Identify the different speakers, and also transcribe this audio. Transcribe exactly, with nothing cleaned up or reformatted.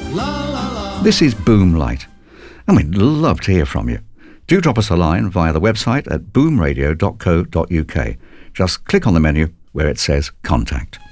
Speaker 1: This is Boomlight, and we'd love to hear from you. Do drop us a line via the website at boom radio dot co dot uk. Just click on the menu where it says Contact.